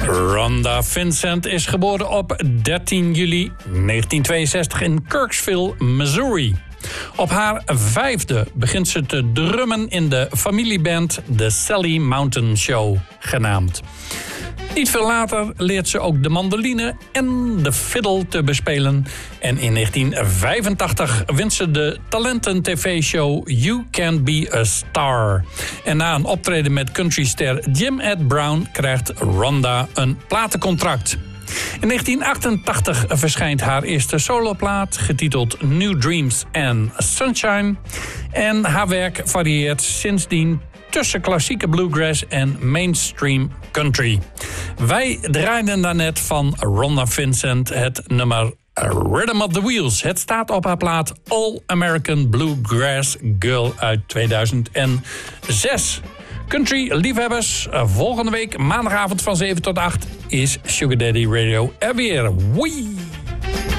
Rhonda Vincent is geboren op 13 juli 1962 in Kirksville, Missouri. Op haar 5e begint ze te drummen in de familieband The Sally Mountain Show, genaamd. Niet veel later leert ze ook de mandoline en de fiddle te bespelen. En in 1985 wint ze de talenten-tv-show You Can Be a Star. En na een optreden met countryster Jim Ed Brown krijgt Rhonda een platencontract. In 1988 verschijnt haar eerste soloplaat, getiteld New Dreams and Sunshine. En haar werk varieert sindsdien tussen klassieke bluegrass en mainstream country. Wij draaiden daarnet van Rhonda Vincent het nummer Rhythm of the Wheels. Het staat op haar plaat All American Bluegrass Girl uit 2006. Country-liefhebbers, volgende week maandagavond van 7 tot 8 is Sugar Daddy Radio er weer. Wee!